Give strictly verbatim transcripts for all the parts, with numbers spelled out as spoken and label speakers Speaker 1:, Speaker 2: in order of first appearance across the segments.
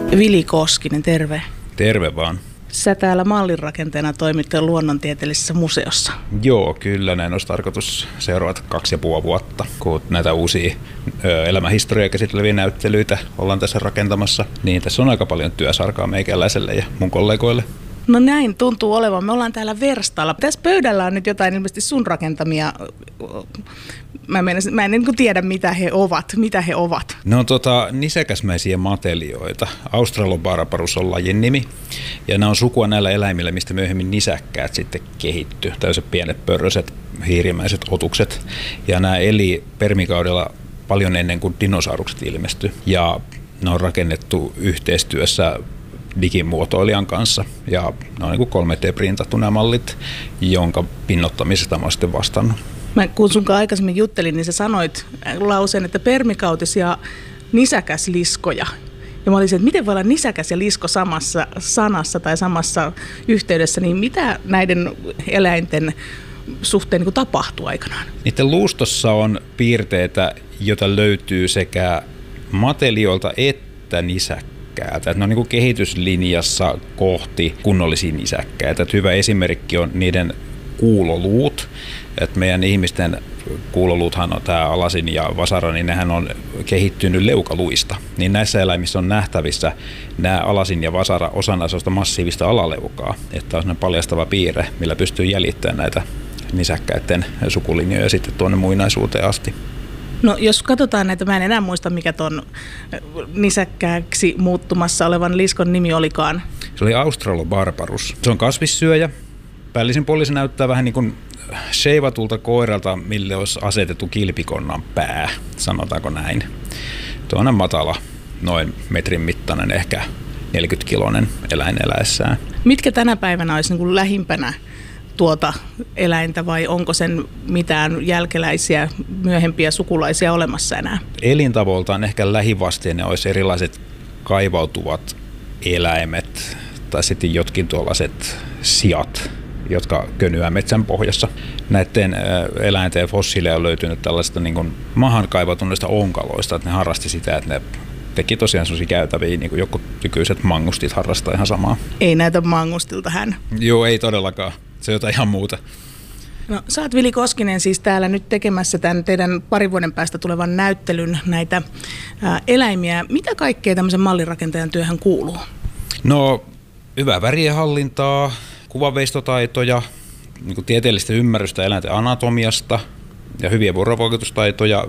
Speaker 1: Vili Koskinen, terve.
Speaker 2: Terve vaan.
Speaker 1: Sä täällä mallinrakenteena toimit luonnontieteellisessä museossa.
Speaker 2: Joo, kyllä näin olisi tarkoitus seuraavat kaksi ja puoli vuotta, kun näitä uusia ö, elämähistoriaa käsitteleviä näyttelyitä ollaan tässä rakentamassa. Niin tässä on aika paljon työsarkaa meikäläiselle ja mun kollegoille.
Speaker 1: No näin tuntuu olevan. Me ollaan täällä verstalla. Tässä pöydällä on nyt jotain ilmeisesti sun rakentamia. Mä, menisin, mä en niin kuin tiedä, mitä he ovat. Mitä he ovat.
Speaker 2: Ne on tota, nisäkäsmäisiä matelioita. Australobarbarus on lajin nimi. Ja nämä on sukua näillä eläimillä, mistä myöhemmin nisäkkäät sitten kehittyy. Tällaiset pienet pörröiset, hiirimäiset otukset. Ja nämä eli permikaudella paljon ennen kuin dinosaurukset ilmestyi. Ja ne on rakennettu yhteistyössä digimuotoilijan kanssa, ja ne on niin kuin kolme D-printattu nämä mallit, jonka pinnottamisesta mä oon sitten vastannut.
Speaker 1: Mä kun sunkaan aikaisemmin juttelin, niin sä sanoit lauseen, että permikautisia nisäkäsliskoja. Ja mä olisin, että miten voi olla nisäkäs ja lisko samassa sanassa tai samassa yhteydessä, niin mitä näiden eläinten suhteen niin kuin tapahtuu aikanaan?
Speaker 2: Niiden luustossa on piirteitä, joita löytyy sekä matelioilta että nisäkkäiltä. Että ne on niin kuin kehityslinjassa kohti kunnollisia nisäkkäitä. Että hyvä esimerkki on niiden kuuloluut. Että meidän ihmisten kuuloluuthan on tämä alasin ja vasara, niin nehän on kehittynyt leukaluista. Niin näissä eläimissä on nähtävissä nämä alasin ja vasara osana sellaista massiivista alaleukaa. Että on sellainen paljastava piirre, millä pystyy jäljittämään näitä nisäkkäiden sukulinjoja sitten tuonne muinaisuuteen asti.
Speaker 1: No jos katsotaan näitä, mä en enää muista mikä ton nisäkkääksi muuttumassa olevan liskon nimi olikaan.
Speaker 2: Se oli Australobarbarus. Se on kasvissyöjä. Päällisin puolin se näyttää vähän niin kuin sheivatulta koiralta, mille olisi asetettu kilpikonnan pää, sanotaanko näin. Tuo on matala, noin metrin mittainen, ehkä neljäkymmenkiloinen eläin eläessään.
Speaker 1: Mitkä tänä päivänä olisi niin kuin lähimpänä tuota eläintä vai onko sen mitään jälkeläisiä, myöhempiä sukulaisia olemassa enää?
Speaker 2: Elintavoiltaan ehkä lähivasteinen olisi erilaiset kaivautuvat eläimet tai sitten jotkin tuollaiset siat, jotka könyää metsän pohjassa. Näiden eläinten fossiileja on löytynyt tällaista niin kuin maahan kaivautuneista onkaloista, että ne harrasti sitä, että ne teki tosiaan sellaisia käytäviä, niin kuin joku nykyiset mangustit harrastaa ihan samaa.
Speaker 1: Ei näytä mangustilta hän.
Speaker 2: Joo, ei todellakaan. Se on jotain ihan muuta.
Speaker 1: No, sä oot Vili Koskinen siis täällä nyt tekemässä tämän teidän parin vuoden päästä tulevan näyttelyn näitä ää, eläimiä. Mitä kaikkea tämmöisen mallirakentajan työhön kuuluu?
Speaker 2: No, hyvää värien hallintaa, kuvanveistotaitoja, niin kuin tieteellistä ymmärrystä eläinten anatomiasta ja hyviä vuorovaikutustaitoja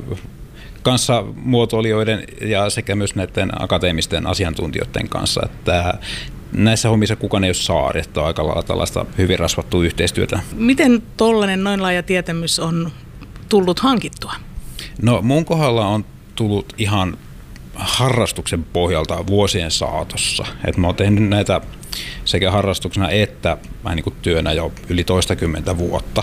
Speaker 2: kanssa muotoilijoiden ja sekä myös näiden akateemisten asiantuntijoiden kanssa. Että näissä hommissa kukaan ei ole saari, että on aika lailla tällaista hyvin rasvattua yhteistyötä.
Speaker 1: Miten tollainen noin laaja tietämys on tullut hankittua?
Speaker 2: No mun kohdalla on tullut ihan harrastuksen pohjalta vuosien saatossa. Et mä oon tehnyt näitä sekä harrastuksena että niin kuin työnä jo yli toistakymmentä vuotta.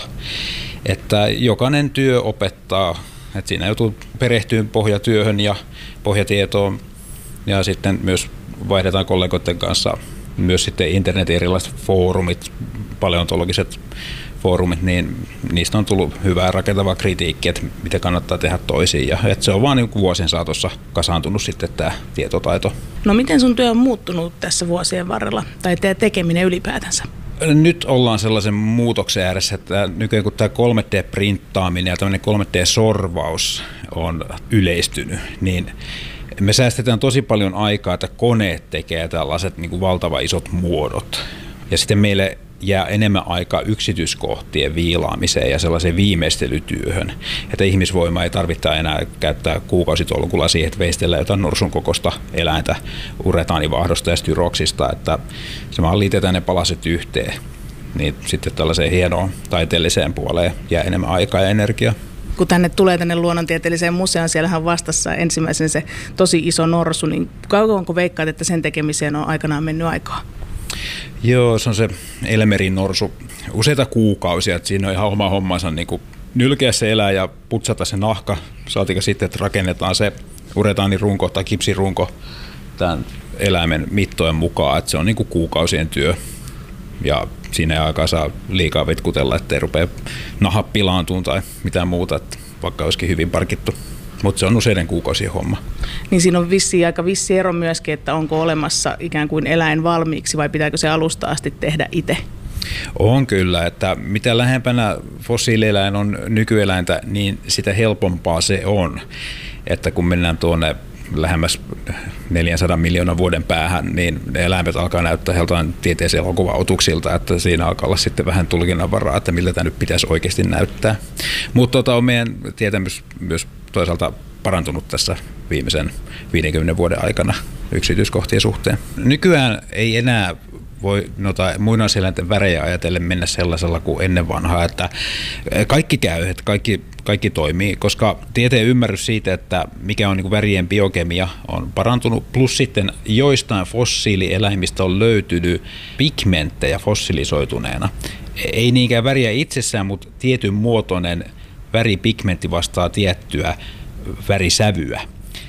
Speaker 2: Että jokainen työ opettaa, että siinä joutuu perehtyyn pohjatyöhön ja pohjatietoon ja sitten myös vaihdetaan kollegoiden kanssa myös sitten internetin erilaiset foorumit, paleontologiset foorumit, niin niistä on tullut hyvää rakentavaa kritiikkiä, että mitä kannattaa tehdä toisiin. Ja että se on vaan niin vuosien saatossa kasaantunut sitten tämä tietotaito.
Speaker 1: No miten sun työ on muuttunut tässä vuosien varrella, tai teidän tekeminen ylipäätänsä?
Speaker 2: Nyt ollaan sellaisen muutoksen ääressä, että nykyään kun tämä kolme D-printtaaminen ja tämmöinen kolme D-sorvaus on yleistynyt, niin me säästetään tosi paljon aikaa, että koneet tekee tällaiset niin kuin valtavan isot muodot. Ja sitten meille jää enemmän aikaa yksityiskohtien viilaamiseen ja sellaiseen viimeistelytyöhön, että ihmisvoima ei tarvitse enää käyttää kuukausitolkulla siihen, että veistellään jotain norsun kokoista eläintä uretaanivahdosta ja styroksista, että se vaan liitetään ne palaset yhteen, niin sitten tällaiseen hienoon taiteelliseen puoleen jää enemmän aikaa ja energiaa.
Speaker 1: Kun tänne tulee tänne luonnontieteelliseen museoon, siellähän vastassa ensimmäisen se tosi iso norsu, niin kauanko veikkaat, että sen tekemiseen on aikanaan mennyt aikaa?
Speaker 2: Joo, se on se Elmerin norsu useita kuukausia, että siinä on ihan oma hommansa niin kuin nylkeä se eläin ja putsata se nahka, saatika sitten, että rakennetaan se uretaanirunko tai kipsirunko tämän eläimen mittojen mukaan, että se on niin kuin kuukausien työ ja siinä ei aikaa saa liikaa vetkutella, ettei rupea naha pilaantumaan tai mitään muuta, että vaikka olisikin hyvin parkittu. mutta se on useiden kuukausien homma.
Speaker 1: Niin siinä on vissiin aika vissi ero myöskin, että onko olemassa ikään kuin eläin valmiiksi vai pitääkö se alusta asti tehdä itse?
Speaker 2: On kyllä, että mitä lähempänä fossiilieläin on nykyeläintä, niin sitä helpompaa se on. Että kun mennään tuonne lähemmäs neljäsataa miljoonan vuoden päähän, niin ne eläimet alkaa näyttää joltain tieteellisen elokuva-otuksilta, että siinä alkaa olla sitten vähän tulkinnanvaraa, että miltä tämä nyt pitäisi oikeasti näyttää. Mutta tota, on meidän tietämys myös toisaalta parantunut tässä viimeisen viidenkymmenen vuoden aikana yksityiskohtien suhteen. Nykyään ei enää voi noita muinaiseläinten värejä ajatellen mennä sellaisella kuin ennen vanhaa, että kaikki käy, että kaikki, kaikki toimii, koska tieteen ymmärrys siitä, että mikä on niin kuin värien biokemia on parantunut, plus sitten joistain fossiilieläimistä on löytynyt pigmenttejä fossilisoituneena. Ei niinkään väriä itsessään, mutta tietyn muotoinen väripigmentti vastaa tiettyä värisävyä.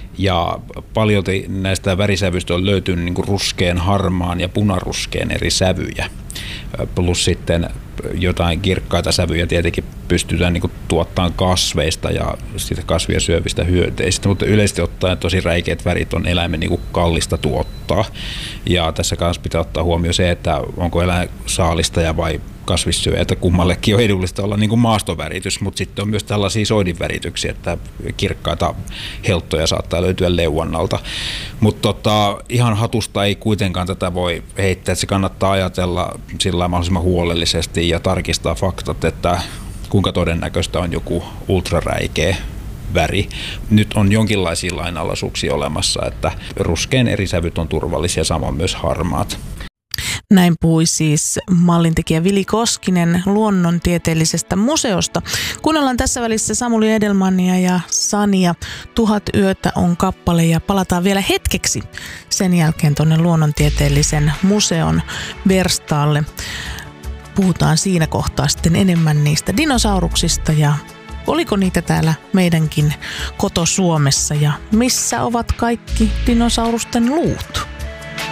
Speaker 2: Ja paljon näistä värisävyistä on löytynyt niin kuin ruskean, harmaan ja punaruskean eri sävyjä. Plus sitten jotain kirkkaita sävyjä tietenkin pystytään niin kuin tuottamaan kasveista ja sitten kasvia syövistä hyönteisistä, mutta yleisesti ottaen tosi räikeät värit on eläimen niin kuin kallista tuottaa. Ja tässä kanssa pitää ottaa huomioon se, että onko eläin saalistaja vai kasvissyöjä, että kummallekin on edullista olla niin kuin maastoväritys, mutta sitten on myös tällaisia soidinvärityksiä, että kirkkaita helttoja saattaa löytyä leuannalta. Mutta tota, ihan hatusta ei kuitenkaan tätä voi heittää, että se kannattaa ajatella sillä mahdollisimman huolellisesti ja tarkistaa faktat, että kuinka todennäköistä on joku ultraräikeä väri. Nyt on jonkinlaisia lainalaisuuksia olemassa, että ruskean eri sävyt on turvallisia, samoin myös harmaat.
Speaker 3: Näin puhui siis mallintekijä Vili Koskinen Luonnontieteellisestä museosta. Kuunnellaan tässä välissä Samuli Edelmania ja Sania. Tuhat yötä on kappale ja palataan vielä hetkeksi sen jälkeen tuonne Luonnontieteellisen museon verstaalle. Puhutaan siinä kohtaa sitten enemmän niistä dinosauruksista ja oliko niitä täällä meidänkin koto-Suomessa ja missä ovat kaikki dinosaurusten luut?